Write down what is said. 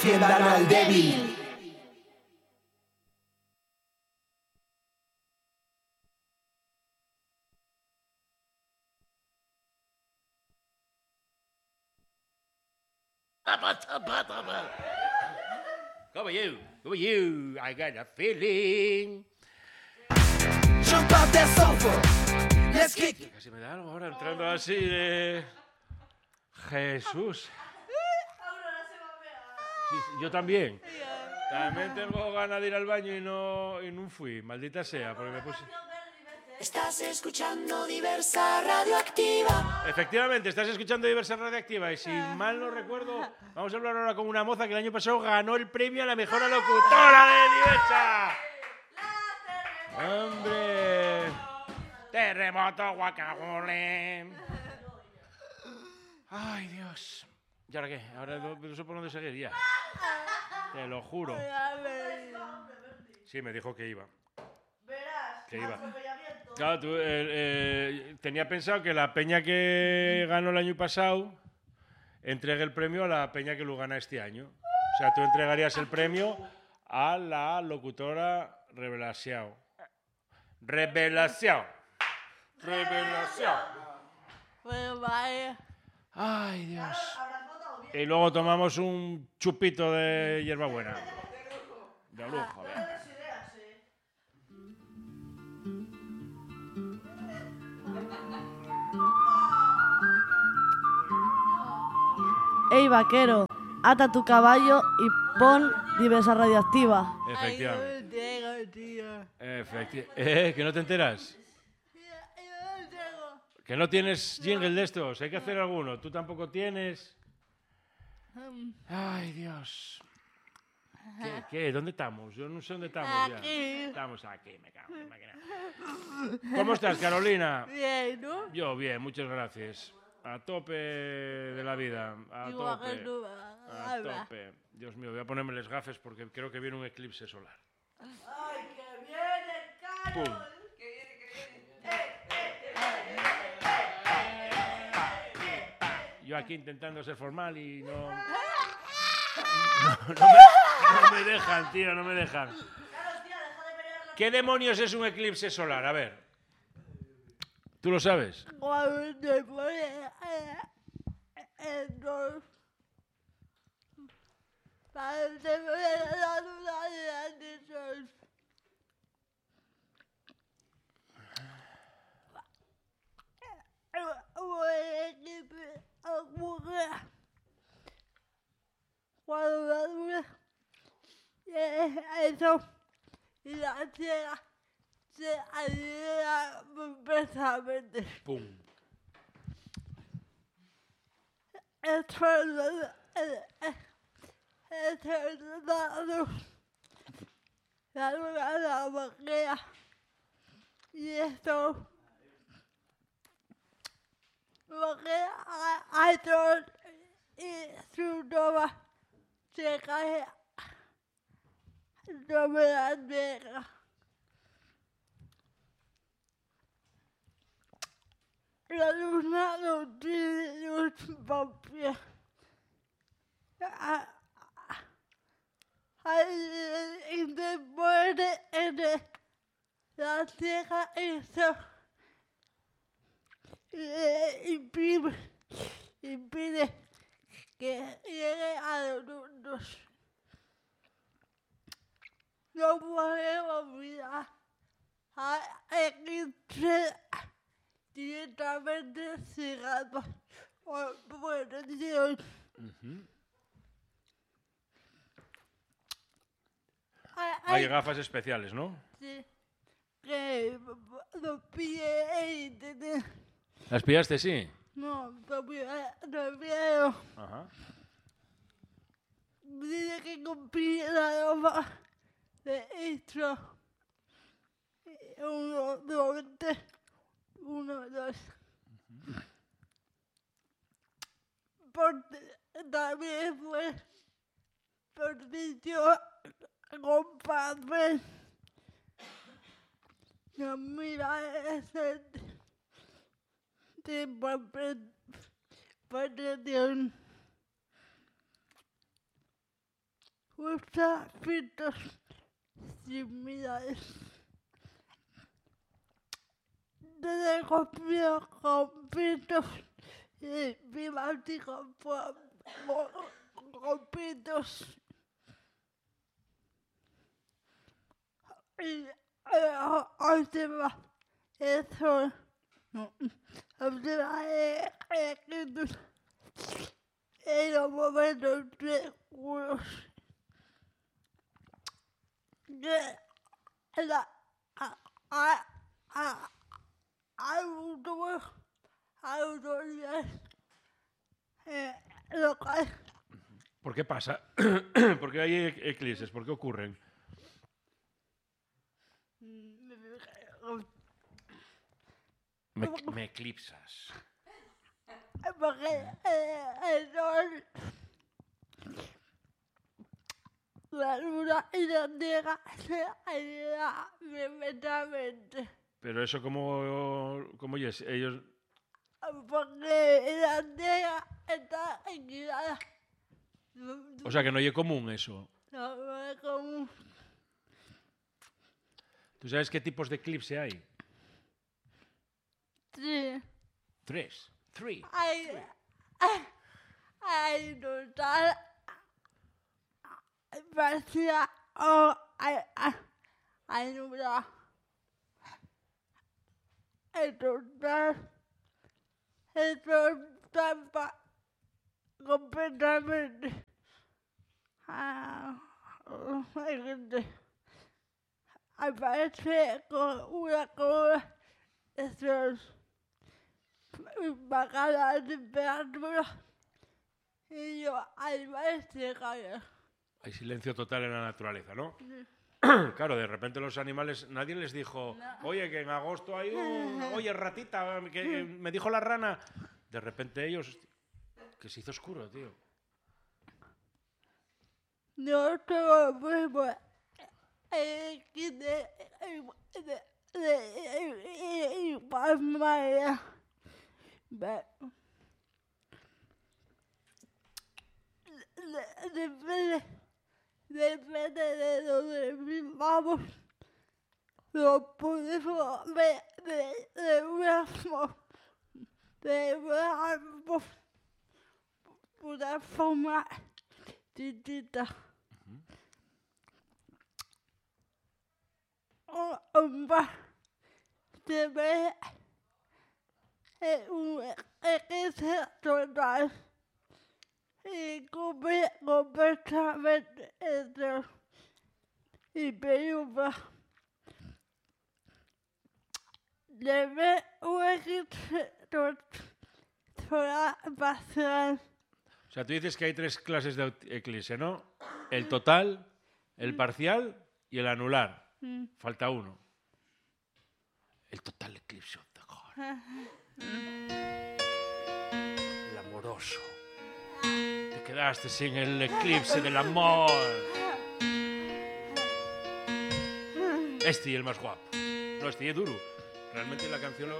Defiendan al débil. How are you? Who are you? I got a feeling. Jump off that sofa. Let's kick it. Casi me da algo ahora entrando así de... Jesús. Sí, yo también. También tengo ganas de ir al baño y no fui. Maldita sea, porque me puse... Estás escuchando Diversa Radioactiva. Efectivamente, estás escuchando Diversa Radioactiva y si mal no recuerdo, vamos a hablar ahora con una moza que el año pasado ganó el premio a la mejor locutora de Diversa. ¡Hombre! Terremoto, guacamole. Ay, Dios. ¿Y ahora qué? Ahora no sé por dónde seguir ya. Te lo juro. Sí, me dijo que iba. Que iba. Claro, tú, tenía pensado que la peña que ganó el año pasado entregue el premio a la peña que lo gana este año. O sea, tú entregarías el premio a la locutora Revelación. Revelación. Revelación. Ay, Dios. Y luego tomamos un chupito de hierbabuena. De lujo, bien. Ey, vaquero, ata tu caballo y pon Diversa Radioactiva. Efectivamente. ¿Que no te enteras? ¿Que no tienes jingle de estos? Hay que hacer alguno. ¿Tú tampoco tienes? Ay, Dios. ¿Qué? ¿Dónde estamos? Yo no sé dónde estamos ya. Estamos aquí, me cago en la máquina. ¿Cómo estás, Carolina? Bien, ¿no? Yo bien, muchas gracias. A tope de la vida. A tope. Dios mío, voy a ponerme las gafas porque creo que viene un eclipse solar. ¡Ay, que viene, Carol! ¡Pum! Yo aquí intentando ser formal y no me dejan, tío, no me dejan. ¿Qué demonios es un eclipse solar? A ver. ¿Tú lo sabes? Cuando te pone el sol, cuando te pone la luz del sol. Cuando la luna eso y la tierra se alinea perfectamente. ¡Pum! El sol la luna la bloquea y esto bloquea al sol y su nova se cae sobre la tierra. La luna no tiene luz propia. Y después de la tierra eso impide que llegue a los mundos. No podemos mirar a eclipse directamente cerrado por Dios. Hay gafas especiales, ¿no? Sí, que lo pide. ¿Las pillaste, sí? No, lo pide. Ajá. Dice que compré la ropa de esto. 1, 2, 3. 1, 2. También fue por sitio compadre. No mira ese tipo de protección. gusta pitos similares. Desde comido con pitos y climático con pitos. Y última, eso, última escritura. En los momentos seguros de la autoridad local. ¿Por qué pasa? ¿Por qué hay eclipses? ¿Por qué ocurren? Me eclipsas. Porque el sol, la luna y la tierra se alinean perfectamente. Pero eso como es, ellos... Porque la tierra está equilibrada. O sea, que no es común eso. No es común. ¿Tú sabes qué tipos de eclipse hay? Sí. 3. Hay total parcial o hay nublar. El total tapa completamente. Aparece con una cola de sol. Baja la temperatura y los animales se callan. Hay silencio total en la naturaleza, ¿no? Claro, de repente los animales, nadie les dijo, oye, que en agosto hay oye, ratita, que me dijo la rana. De repente ellos, que se hizo oscuro, tío. No todo podemos igual manera. Depende de donde vivamos, lo podemos ver de una forma distinta. Se ve un eclipse total y cubre completamente el sol y penumbra. Se ve un eclipse total parcial. O sea, tú dices que hay 3 clases de eclipse, ¿no? El total, el parcial y el anular. Falta uno. El total eclipse of the heart. El amoroso. Te quedaste sin el eclipse del amor. Este y el más guapo. No, este y es duro. Realmente la canción